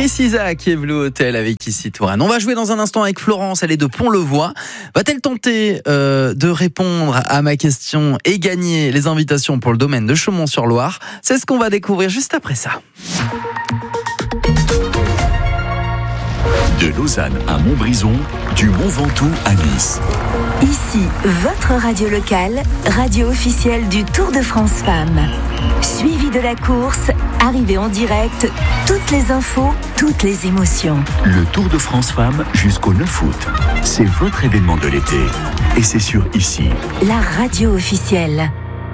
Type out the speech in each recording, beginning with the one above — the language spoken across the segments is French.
Chris Isaak et Blue Hotel avec ici Touraine. On va jouer dans un instant avec Florence, elle est de Pont-le-Voix. Va-t-elle tenter de répondre à ma question et gagner les invitations pour le domaine de Chaumont-sur-Loire? C'est ce qu'on va découvrir juste après ça. De Lausanne à Montbrison, du Mont Ventoux à Nice. Ici, votre radio locale, radio officielle du Tour de France Femmes. Suivi de la course, arrivée en direct, toutes les infos, toutes les émotions. Le Tour de France Femmes jusqu'au 9 août. C'est votre événement de l'été. Et c'est sur Ici. La radio officielle.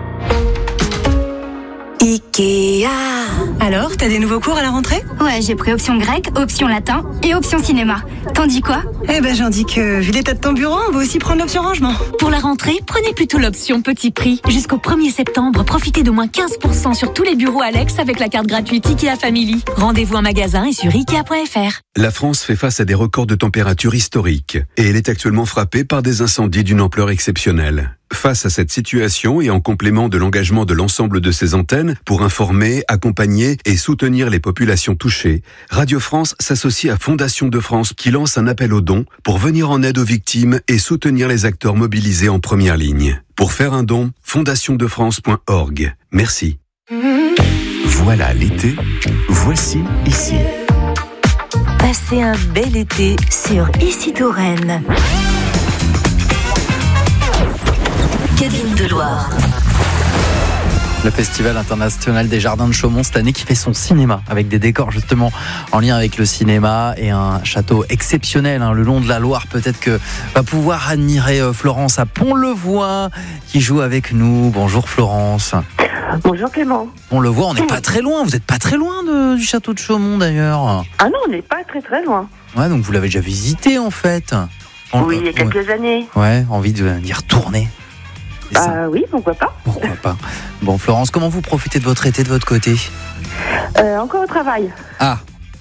Ikea. Alors, t'as des nouveaux cours à la rentrée ? Ouais, j'ai pris option grec, option latin et option cinéma. T'en dis quoi ? Eh ben, j'en dis que, vu l'état de ton bureau, on va aussi prendre l'option rangement. Pour la rentrée, prenez plutôt l'option petit prix. Jusqu'au 1er septembre, profitez d'au moins 15% sur tous les bureaux Alex avec la carte gratuite Ikea Family. Rendez-vous en magasin et sur Ikea.fr. La France fait face à des records de température historiques et elle est actuellement frappée par des incendies d'une ampleur exceptionnelle. Face à cette situation et en complément de l'engagement de l'ensemble de ses antennes pour informer, accompagner et soutenir les populations touchées, Radio France s'associe à Fondation de France qui lance un appel aux dons pour venir en aide aux victimes et soutenir les acteurs mobilisés en première ligne. Pour faire un don, fondationdefrance.org. Merci. Voilà l'été, voici Ici. Passez un bel été sur Ici Touraine. Cabine de Loire. Le Festival international des jardins de Chaumont cette année qui fait son cinéma avec des décors justement en lien avec le cinéma et un château exceptionnel le long de la Loire. Peut-être que va pouvoir admirer Florence à Pont-le-Voix qui joue avec nous. Bonjour Florence. Bonjour Clément. Pont-le-Voix, on n'est pas très loin. Vous n'êtes pas très loin du château de Chaumont d'ailleurs. Ah non, on n'est pas très loin. Ouais, donc vous l'avez déjà visité en fait. Oui, il y a quelques années. Ouais, envie d'y retourner. Oui, pourquoi pas. Pourquoi pas. Bon, Florence, comment vous profitez de votre été de votre côté ? Encore au travail. Ah.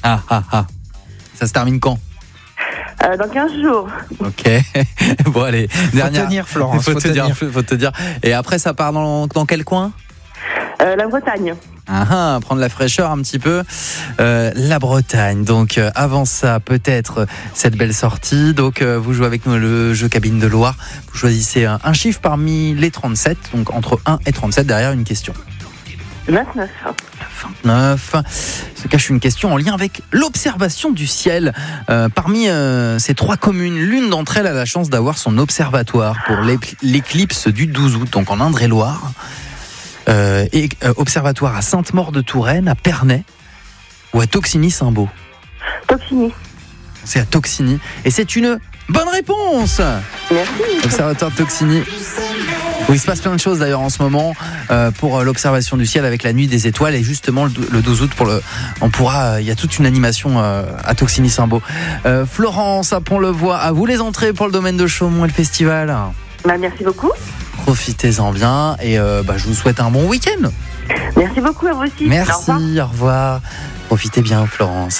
Ça se termine quand ? Dans 15 jours. Ok. Bon, allez. Faut tenir, Florence. Faut te dire. Et après, ça part dans quel coin ? La Bretagne. Prendre la fraîcheur un petit peu. La Bretagne. Donc, avant ça, peut-être cette belle sortie. Donc, vous jouez avec nous le jeu Cabine de Loire. Vous choisissez un chiffre parmi les 37. Donc, entre 1 et 37, derrière une question. 29. 29. Se cache une question en lien avec l'observation du ciel. Parmi ces 3 communes, l'une d'entre elles a la chance d'avoir son observatoire pour l'éclipse du 12 août. Donc, en Indre-et-Loire. Observatoire à Sainte-Maure-de-Touraine, à Pernay ou à Toxigny-Saint-Beau. Toxigny. C'est à Toxigny. Et c'est une bonne réponse. Merci. Observatoire de Toxigny. Où il se passe plein de choses d'ailleurs en ce moment pour l'observation du ciel avec la nuit des étoiles. Et justement le 12 août, il y a toute une animation à Toxigny-Saint-Beau. Florence à Pont-le-Voix, à vous les entrées pour le domaine de Chaumont et le festival. Merci beaucoup. Profitez-en bien et je vous souhaite un bon week-end. Merci beaucoup à vous aussi. Merci, au revoir. Profitez bien Florence.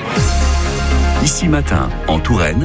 Ici matin en Touraine,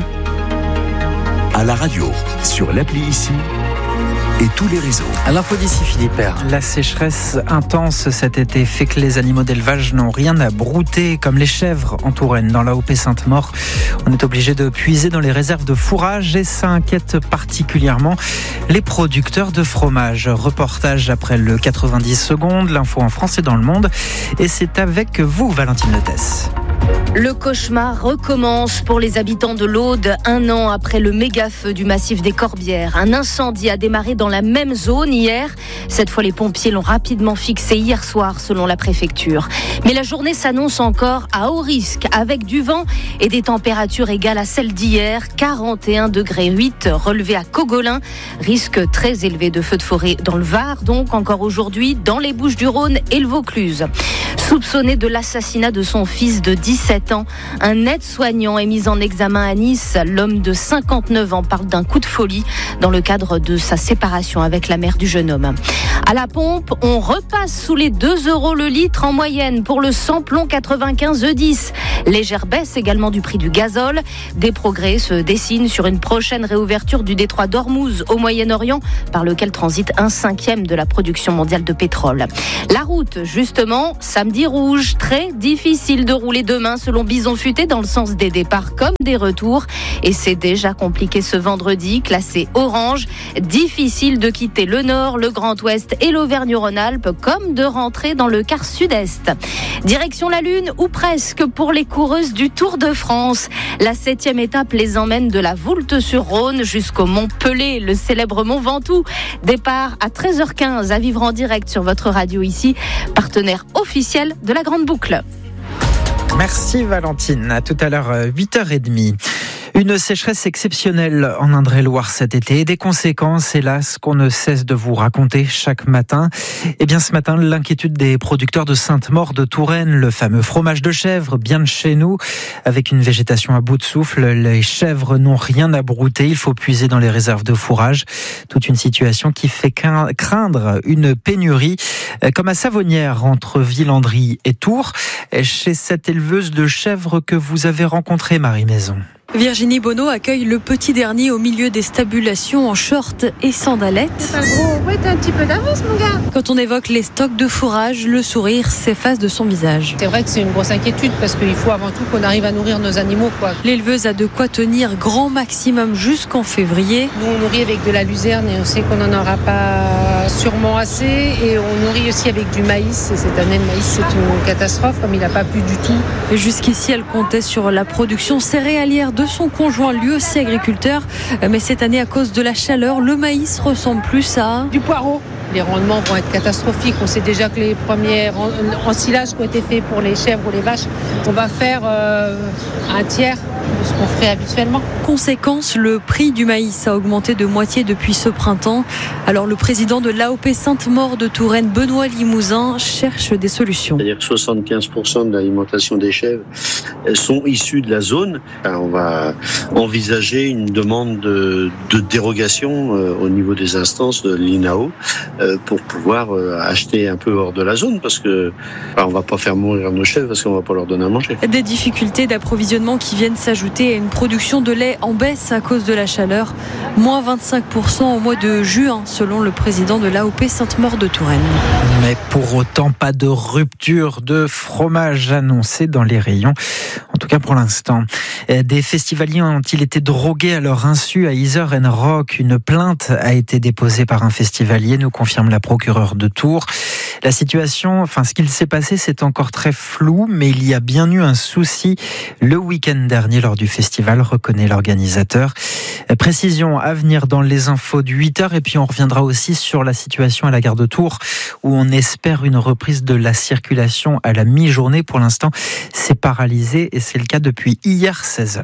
à la radio, sur l'appli Ici et tous les réseaux. À l'info d'ici Philippe Père. La sécheresse intense cet été fait que les animaux d'élevage n'ont rien à brouter, comme les chèvres en Touraine, dans l'AOP Sainte-Maure. On est obligé de puiser dans les réserves de fourrage et ça inquiète particulièrement les producteurs de fromage. Reportage après le 90 secondes, l'info en France et dans le monde. Et c'est avec vous, Valentine Letès. Le cauchemar recommence pour les habitants de l'Aude, 1 an après le méga-feu du massif des Corbières. Un incendie a démarré dans la même zone hier. Cette fois, les pompiers l'ont rapidement fixé hier soir, selon la préfecture. Mais la journée s'annonce encore à haut risque, avec du vent et des températures égales à celles d'hier. 41,8 degrés relevés à Cogolin. Risque très élevé de feux de forêt dans le Var, donc encore aujourd'hui, dans les Bouches-du-Rhône et le Vaucluse. Soupçonné de l'assassinat de son fils de 17 ans, un aide-soignant est mis en examen à Nice. L'homme de 59 ans parle d'un coup de folie dans le cadre de sa séparation avec la mère du jeune homme. À la pompe, on repasse sous les 2 € le litre en moyenne pour le samplon 95 E10. Légère baisse également du prix du gazole. Des progrès se dessinent sur une prochaine réouverture du détroit d'Ormuz au Moyen-Orient, par lequel transite 1/5 de la production mondiale de pétrole. La route, justement, samedi rouge, très difficile de rouler demain selon Bison Futé dans le sens des départs comme des retours. Et c'est déjà compliqué ce vendredi, classé orange. Difficile de quitter le Nord, le Grand Ouest et l'Auvergne-Rhône-Alpes, comme de rentrer dans le quart sud-est. Direction la Lune, ou presque, pour les coureuses du Tour de France. La 7e étape les emmène de la Voulte-sur-Rhône jusqu'au Mont Pelé, le célèbre Mont Ventoux. Départ à 13h15 à vivre en direct sur votre radio ici, partenaire officiel de la Grande Boucle. Merci Valentine, à tout à l'heure 8h30. Une sécheresse exceptionnelle en Indre-et-Loire cet été et des conséquences, hélas, qu'on ne cesse de vous raconter chaque matin. Eh bien, ce matin, l'inquiétude des producteurs de Sainte-Maure de Touraine, le fameux fromage de chèvre, bien de chez nous, avec une végétation à bout de souffle. Les chèvres n'ont rien à brouter, il faut puiser dans les réserves de fourrage. Toute une situation qui fait craindre une pénurie, comme à Savonnières, entre Villandry et Tours, chez cette éleveuse de chèvres que vous avez rencontrée, Marie Maison. Virginie Bonneau accueille le petit dernier au milieu des stabulations en short et sandalettes. C'est pas gros, ouais, t'as un petit peu d'avance, mon gars. Quand on évoque les stocks de fourrage, le sourire s'efface de son visage. C'est vrai que c'est une grosse inquiétude parce qu'il faut avant tout qu'on arrive à nourrir nos animaux, quoi. L'éleveuse a de quoi tenir grand maximum jusqu'en février. Nous, on nourrit avec de la luzerne et on sait qu'on n'en aura pas sûrement assez. Et on nourrit aussi avec du maïs. Et cette année, le maïs, c'est une catastrophe comme il n'a pas plu du tout. Et jusqu'ici, elle comptait sur la production céréalière de son conjoint, lui aussi agriculteur. Mais cette année, à cause de la chaleur, le maïs ressemble plus à du poireau. Les rendements vont être catastrophiques. On sait déjà que les premiers ensilages qui ont été faits pour les chèvres ou les vaches, on va faire un tiers de ce qu'on ferait habituellement. Conséquence, le prix du maïs a augmenté de moitié depuis ce printemps. Alors le président de l'AOP Sainte-Maure de Touraine, Benoît Limousin, cherche des solutions. C'est-à-dire que 75% de l'alimentation des chèvres sont issues de la zone. On va envisager une demande de dérogation au niveau des instances de l'INAO pour pouvoir acheter un peu hors de la zone parce que on va pas faire mourir nos chèvres parce qu'on va pas leur donner à manger. Des difficultés d'approvisionnement qui viennent s'ajouter à une production de lait en baisse à cause de la chaleur. Moins 25% au mois de juin, selon le président de l'AOP Sainte-Maure de Touraine. Mais pour autant, pas de rupture de fromage annoncée dans les rayons. En tout cas pour l'instant. Des festivaliers ont-ils été drogués à leur insu à Yzeure and Rock? Une plainte a été déposée par un festivalier, nous confirme la procureure de Tours. La situation, ce qu'il s'est passé, c'est encore très flou, mais il y a bien eu un souci le week-end dernier lors du festival, reconnaît l'organisateur. Précision à venir dans les infos de 8h, et puis on reviendra aussi sur la situation à la gare de Tours, où on espère une reprise de la circulation à la mi-journée. Pour l'instant, c'est paralysé, et c'est le cas depuis hier 16h.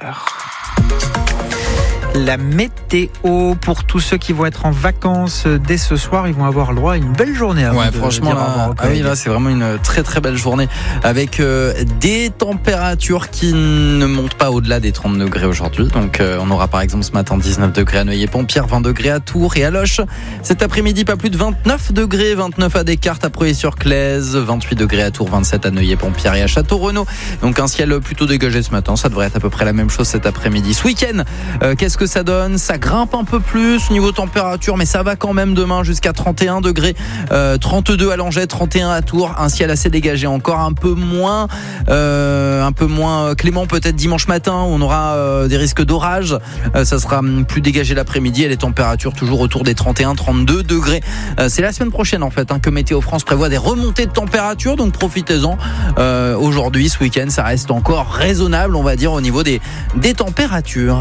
La météo pour tous ceux qui vont être en vacances dès ce soir, ils vont avoir le droit à une belle journée. Ouais, franchement, là, c'est vraiment une très très belle journée avec des températures qui ne montent pas au-delà des 30 degrés aujourd'hui. Donc, on aura par exemple ce matin 19 degrés à Neuilly-Pont-Pierre, 20 degrés à Tours et à Loches. Cet après-midi, pas plus de 29 degrés, 29 à Descartes, à Preuilly-sur-Claise, 28 degrés à Tours, 27 à Neuilly-Pont-Pierre et à Château-Renaud. Donc, un ciel plutôt dégagé ce matin. Ça devrait être à peu près la même chose cet après-midi. Ce week-end, qu'est-ce que ça donne? Ça grimpe un peu plus au niveau température, mais ça va quand même demain jusqu'à 31 degrés, 32 à Langeais, 31 à Tours, un ciel assez dégagé, encore un peu moins clément peut-être dimanche matin où on aura des risques d'orage. Ça sera plus dégagé l'après-midi et les températures toujours autour des 31-32 degrés. C'est la semaine prochaine en fait que Météo France prévoit des remontées de température, donc profitez-en. Aujourd'hui, ce week-end, ça reste encore raisonnable, on va dire, au niveau des températures.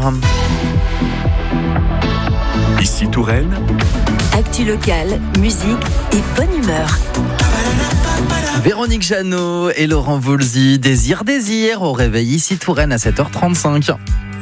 Ici Touraine. Actu locale, musique et bonne humeur. Véronique Jeannot et Laurent Voulzy, Désir au réveil ici Touraine à 7h35.